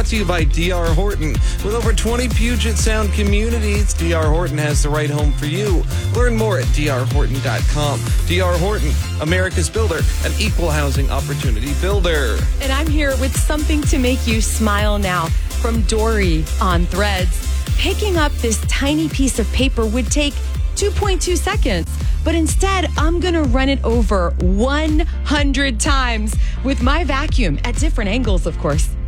To you by D.R. Horton. With over 20 Puget Sound communities, D.R. Horton has the right home for you. Learn more at drhorton.com. D.R. Horton, America's builder, an equal housing opportunity builder. And I'm here with something to make you smile now from Dory on Threads. Picking up this tiny piece of paper would take 2.2 seconds. But instead, I'm going to run it over 100 times with my vacuum at different angles, of course.